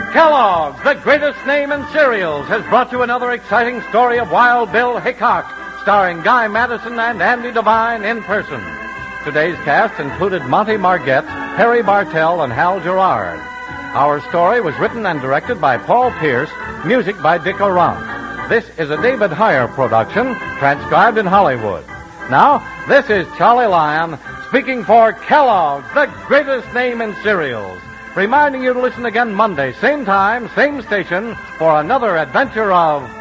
Kellogg's, the greatest name in cereals, has brought you another exciting story of Wild Bill Hickok, starring Guy Madison and Andy Devine in person. Today's cast included Monty Margette, Harry Bartell, and Hal Gerard. Our story was written and directed by Paul Pierce, music by Dick Aurandt. This is a David Heyer production, transcribed in Hollywood. Now, this is Charlie Lyon speaking for Kellogg's, the greatest name in cereals, reminding you to listen again Monday, same time, same station, for another adventure of